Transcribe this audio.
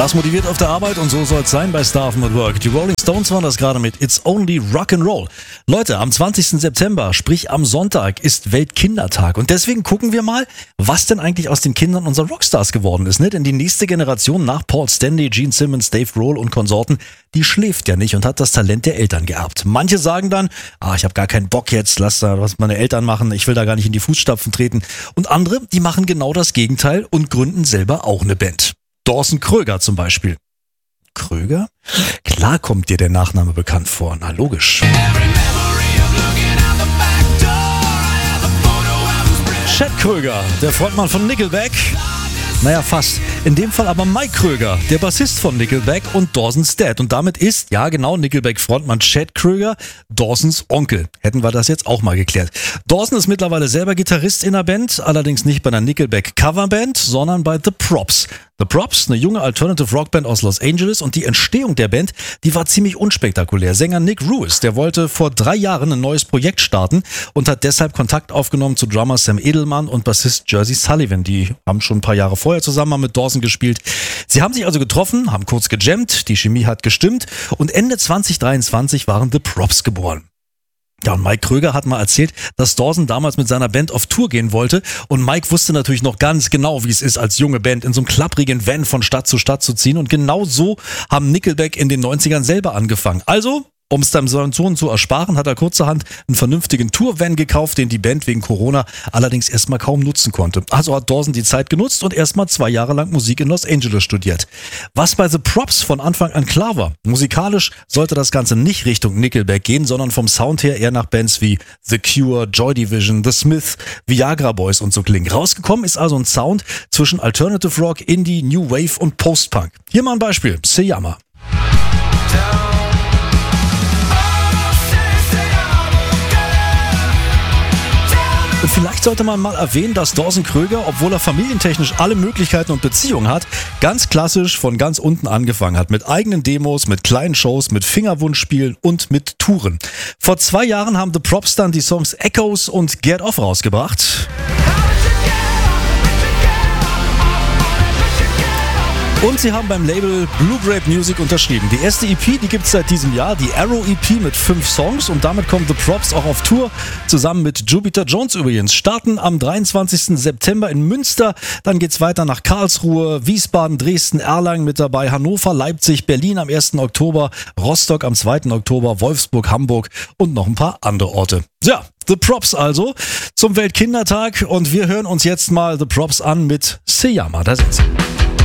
Das motiviert auf der Arbeit und so soll es sein bei Staffen at Work. Die Rolling Stones waren das gerade mit It's Only Rock'n'Roll. Leute, am 20. September, sprich am Sonntag, ist Weltkindertag. Und deswegen gucken wir mal, was denn eigentlich aus den Kindern unserer Rockstars geworden ist. Ne? Denn die nächste Generation nach Paul Stanley, Gene Simmons, Dave Grohl und Konsorten, die schläft ja nicht und hat das Talent der Eltern geerbt. Manche sagen dann, ich habe gar keinen Bock jetzt, lass da was meine Eltern machen, ich will da gar nicht in die Fußstapfen treten. Und andere, die machen genau das Gegenteil und gründen selber auch eine Band. Dawson Kröger zum Beispiel. Kröger? Klar kommt dir der Nachname bekannt vor, na logisch. Chad Kröger, der Frontmann von Nickelback. Naja, fast. In dem Fall aber Mike Kröger, der Bassist von Nickelback und Dawson's Dad. Und damit ist, ja genau, Nickelback-Frontmann Chad Kröger Dawsons Onkel. Hätten wir das jetzt auch mal geklärt. Dawson ist mittlerweile selber Gitarrist in der Band, allerdings nicht bei einer Nickelback-Coverband, sondern bei The Props. The Props, eine junge Alternative Rockband aus Los Angeles, und die Entstehung der Band, die war ziemlich unspektakulär. Sänger Nick Ruiz, der wollte vor 3 Jahren ein neues Projekt starten und hat deshalb Kontakt aufgenommen zu Drummer Sam Edelman und Bassist Jersey Sullivan. Die haben schon ein paar Jahre vorher zusammen mit Dawson gespielt. Sie haben sich also getroffen, haben kurz gejammt, die Chemie hat gestimmt und Ende 2023 waren The Props geboren. Ja, und Mike Kröger hat mal erzählt, dass Dawson damals mit seiner Band auf Tour gehen wollte, und Mike wusste natürlich noch ganz genau, wie es ist, als junge Band in so einem klapprigen Van von Stadt zu ziehen, und genau so haben Nickelback in den 90ern selber angefangen. Also, um es seinem Sohn zu ersparen, hat er kurzerhand einen vernünftigen Tour-Van gekauft, den die Band wegen Corona allerdings erstmal kaum nutzen konnte. Also hat Dawson die Zeit genutzt und erstmal 2 Jahre lang Musik in Los Angeles studiert. Was bei The Props von Anfang an klar war: musikalisch sollte das Ganze nicht Richtung Nickelback gehen, sondern vom Sound her eher nach Bands wie The Cure, Joy Division, The Smiths, Viagra Boys und so klingen. Rausgekommen ist also ein Sound zwischen Alternative Rock, Indie, New Wave und Post-Punk. Hier mal ein Beispiel: Seyama. Und vielleicht sollte man mal erwähnen, dass Dawson Kröger, obwohl er familientechnisch alle Möglichkeiten und Beziehungen hat, ganz klassisch von ganz unten angefangen hat. Mit eigenen Demos, mit kleinen Shows, mit Fingerwunschspielen und mit Touren. Vor 2 Jahren haben The Props dann die Songs Echoes und Get Off rausgebracht. Und sie haben beim Label Blue Grape Music unterschrieben. Die erste EP, die gibt's seit diesem Jahr, die Arrow EP mit 5 Songs, und damit kommen The Props auch auf Tour, zusammen mit Jupiter Jones übrigens. Starten am 23. September in Münster, dann geht's weiter nach Karlsruhe, Wiesbaden, Dresden, Erlangen mit dabei, Hannover, Leipzig, Berlin am 1. Oktober, Rostock am 2. Oktober, Wolfsburg, Hamburg und noch ein paar andere Orte. Ja, The Props also zum Weltkindertag, und wir hören uns jetzt mal The Props an mit Seyama. Da sind sie.